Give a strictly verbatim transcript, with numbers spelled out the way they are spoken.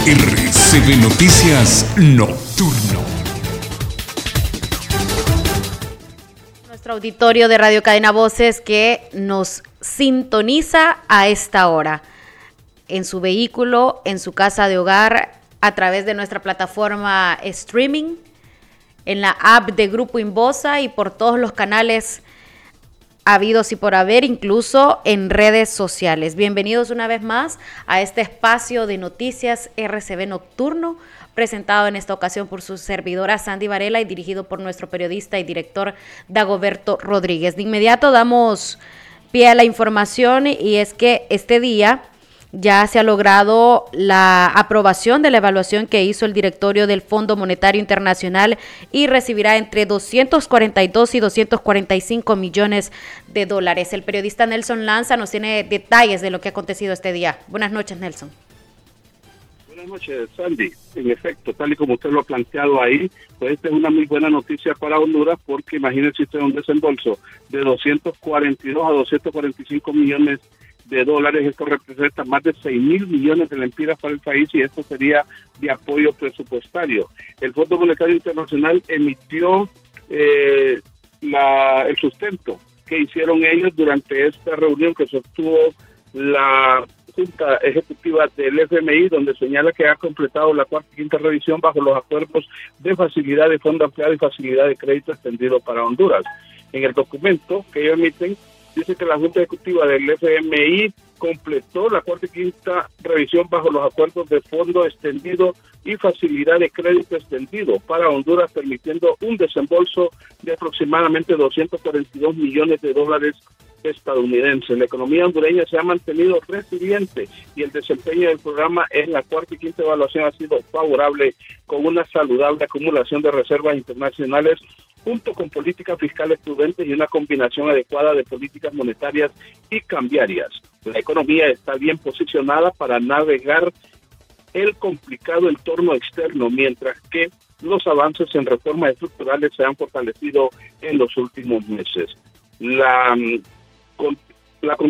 R C B Noticias Nocturno. Nuestro auditorio de Radio Cadena Voces que nos sintoniza a esta hora, en su vehículo, en su casa de hogar, a través de nuestra plataforma streaming, en la app de Grupo Inbosa y por todos los canales habidos y por haber, incluso en redes sociales. Bienvenidos una vez más a este espacio de noticias R C B Nocturno, presentado en esta ocasión por su servidora Sandy Varela y dirigido por nuestro periodista y director Dagoberto Rodríguez. De inmediato damos pie a la información y es que este día ya se ha logrado la aprobación de la evaluación que hizo el directorio del Fondo Monetario Internacional y recibirá entre doscientos cuarenta y dos y doscientos cuarenta y cinco millones de dólares. El periodista Nelson Lanza nos tiene detalles de lo que ha acontecido este día. Buenas noches, Nelson. Buenas noches, Sandy. En efecto, tal y como usted lo ha planteado ahí, pues esta es una muy buena noticia para Honduras, porque imagínese usted un desembolso de doscientos cuarenta y dos a doscientos cuarenta y cinco millones de dólares. Esto representa más de seis mil millones de lempiras para el país y esto sería de apoyo presupuestario. El Fondo Monetario Internacional emitió eh, la, el sustento que hicieron ellos durante esta reunión que sostuvo la Junta Ejecutiva del F M I, donde señala que ha completado la cuarta y quinta revisión bajo los acuerdos de facilidad de fondo ampliado y facilidad de crédito extendido para Honduras. En el documento que ellos emiten, dice que la Junta Ejecutiva del F M I completó la cuarta y quinta revisión bajo los acuerdos de fondo extendido y facilidad de crédito extendido para Honduras, permitiendo un desembolso de aproximadamente doscientos cuarenta y dos millones de dólares estadounidenses. La economía hondureña se ha mantenido resiliente y el desempeño del programa en la cuarta y quinta evaluación ha sido favorable, con una saludable acumulación de reservas internacionales junto con políticas fiscales prudentes y una combinación adecuada de políticas monetarias y cambiarias. La economía está bien posicionada para navegar el complicado entorno externo, mientras que los avances en reformas estructurales se han fortalecido en los últimos meses. La, con, la